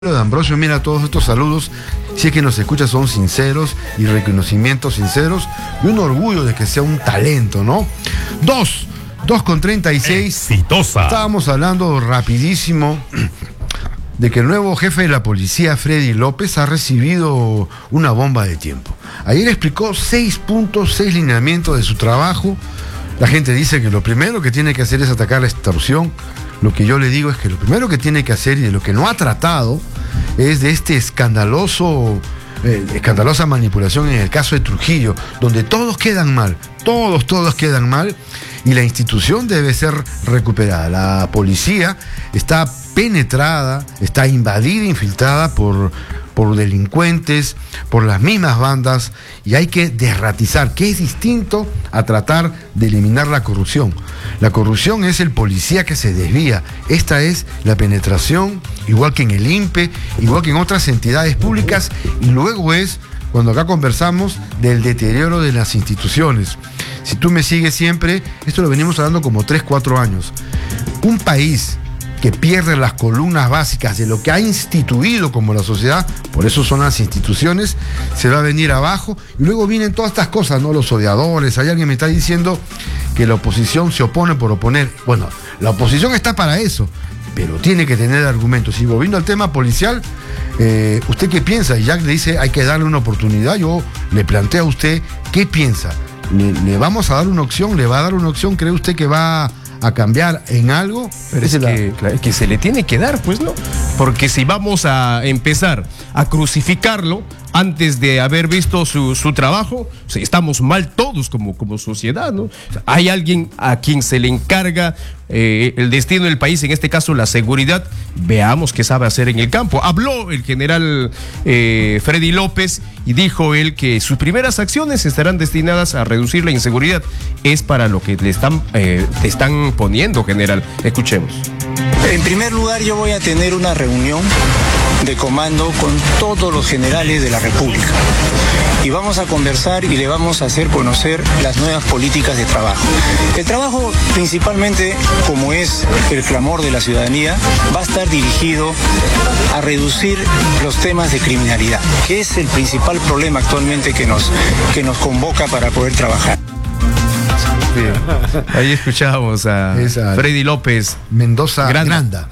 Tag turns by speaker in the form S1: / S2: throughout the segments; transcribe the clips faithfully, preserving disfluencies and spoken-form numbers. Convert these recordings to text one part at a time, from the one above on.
S1: De Ambrosio, mira, todos estos saludos, si es que nos escucha, son sinceros y reconocimientos sinceros y un orgullo de que sea un talento, ¿no? Dos, dos con treinta y seis.
S2: Exitosa.
S1: Estábamos hablando rapidísimo de que el nuevo jefe de la policía, Freddy López, ha recibido una bomba de tiempo. Ayer explicó seis puntos, seis lineamientos de su trabajo. La gente dice que lo primero que tiene que hacer es atacar la extorsión. Lo que yo le digo es que lo primero que tiene que hacer y de lo que no ha tratado es de este escandaloso, eh, escandalosa manipulación en el caso de Trujillo, donde todos quedan mal, todos, todos quedan mal y la institución debe ser recuperada. La policía está penetrada, está invadida, infiltrada por, por delincuentes, por las mismas bandas y hay que desratizar, que es distinto a tratar de eliminar la corrupción. La corrupción es el policía que se desvía. Esta es la penetración, igual que en el I N P E, igual que en otras entidades públicas, y luego es cuando acá conversamos del deterioro de las instituciones. Si tú me sigues siempre, esto lo venimos hablando como tres, cuatro años. Un país que pierde las columnas básicas de lo que ha instituido como la sociedad, por eso son las instituciones, se va a venir abajo y luego vienen todas estas cosas, ¿no? Los odiadores. Hay alguien me está diciendo que la oposición se opone por oponer. Bueno, la oposición está para eso, pero tiene que tener argumentos. Y volviendo al tema policial, eh, ¿usted qué piensa? Y Jack le dice, hay que darle una oportunidad. Yo le planteo a usted, ¿qué piensa? ¿Le, le vamos a dar una opción? ¿Le va a dar una opción? ¿Cree usted que va a cambiar en algo?
S2: Pero es que, claro, que se le tiene que dar, pues, ¿no? Porque si vamos a empezar a crucificarlo antes de haber visto su, su trabajo, o sea, estamos mal todos como, como sociedad, ¿no? Hay alguien a quien se le encarga eh, el destino del país, en este caso la seguridad. Veamos qué sabe hacer en el campo. Habló el general eh, Freddy López y dijo él que sus primeras acciones estarán destinadas a reducir la inseguridad. Es para lo que le están, eh, le están poniendo, general. Escuchemos.
S3: En primer lugar, yo voy a tener una reunión de comando con todos los generales de la República y vamos a conversar y le vamos a hacer conocer las nuevas políticas de trabajo. El trabajo, principalmente, como es el clamor de la ciudadanía, va a estar dirigido a reducir los temas de criminalidad, que es el principal problema actualmente que nos, que nos convoca para poder trabajar.
S2: Bien. Ahí escuchábamos a Esa, Freddy López
S1: Mendoza Granda.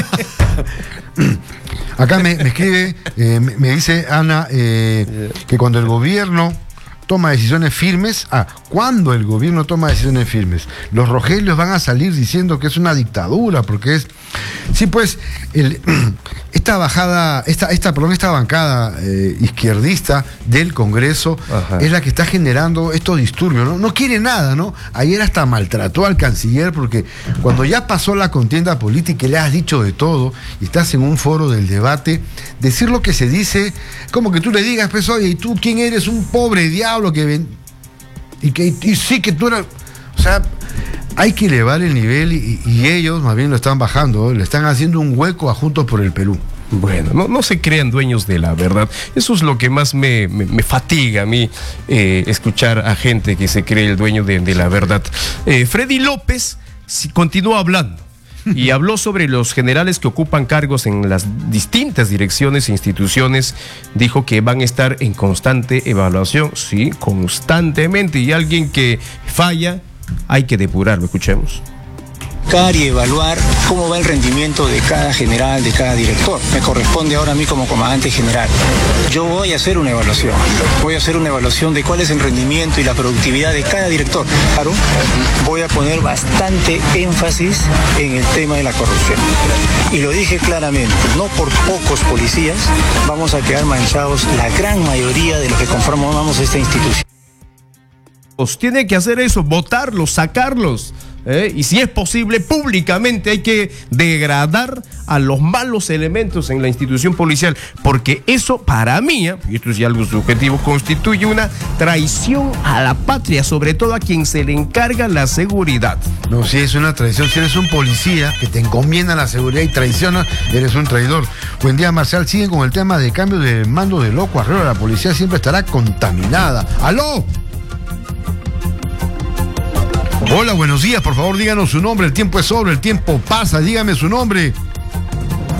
S1: Acá me, me escribe, eh, me, me dice Ana eh, que cuando el gobierno toma decisiones firmes, ah, cuando el gobierno toma decisiones firmes, los Rogelios van a salir diciendo que es una dictadura, porque es, sí, pues, el, esta bajada, esta, esta, perdón, esta bancada eh, izquierdista del Congreso, ajá, es la que está generando estos disturbios, ¿no? No quiere nada, ¿no? Ayer hasta maltrató al canciller, porque cuando ya pasó la contienda política y le has dicho de todo, y estás en un foro del debate, decir lo que se dice, como que tú le digas, pues, oye, ¿y tú quién eres? Un pobre diablo que ven, y que y sí que tú eras, o sea, hay que elevar el nivel y, y ellos más bien lo están bajando, le están haciendo un hueco a Juntos por el Perú.
S2: Bueno, no, no se crean dueños de la verdad. Eso es lo que más me, me, me fatiga a mí, eh, escuchar a gente que se cree el dueño de, de la verdad. Eh, Freddy López si, continuó hablando y habló sobre los generales que ocupan cargos en las distintas direcciones e instituciones. Dijo que van a estar en constante evaluación, sí, constantemente, y alguien que falla hay que depurarlo. Escuchemos.
S3: Y evaluar cómo va el rendimiento de cada general, de cada director. Me corresponde ahora a mí como comandante general. Yo voy a hacer una evaluación. Voy a hacer una evaluación de cuál es el rendimiento y la productividad de cada director. Claro, voy a poner bastante énfasis en el tema de la corrupción. Y lo dije claramente, no por pocos policías vamos a quedar manchados la gran mayoría de los que conformamos esta institución.
S2: Tiene que hacer eso, votarlos, sacarlos. ¿Eh? Y si es posible, públicamente hay que degradar a los malos elementos en la institución policial, porque eso para mí, ¿eh? y esto es ya algo subjetivo, constituye una traición a la patria, sobre todo a quien se le encarga la seguridad.
S1: No, si es una traición, si eres un policía que te encomienda la seguridad y traiciona, eres un traidor. Buen día, Marcial. Siguen con el tema de cambio de mando de loco arreo. La policía siempre estará contaminada. ¡Aló! Hola, buenos días, por favor díganos su nombre, el tiempo es sobre, el tiempo pasa, dígame su nombre.